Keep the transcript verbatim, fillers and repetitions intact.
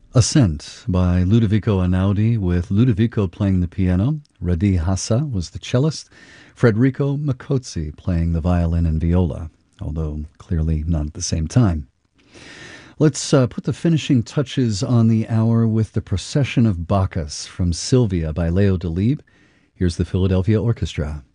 Ascent by Ludovico Einaudi, with Ludovico playing the piano. Radi Hassa was the cellist. Federico Macozzi playing the violin and viola, although clearly not at the same time. Let's uh, put the finishing touches on the hour with the Procession of Bacchus from Sylvia by Leo Delibes. Here's the Philadelphia Orchestra.